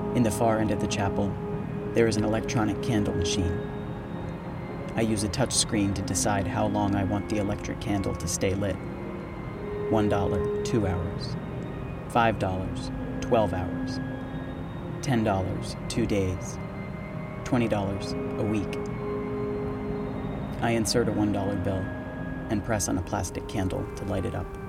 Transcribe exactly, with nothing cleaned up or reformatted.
In the far end of the chapel, there is an electronic candle machine. I use a touch screen to decide how long I want the electric candle to stay lit. One dollar, two hours. Five dollars, twelve hours. Ten dollars, two days. Twenty dollars, a week. I insert a one dollar bill and press on a plastic candle to light it up.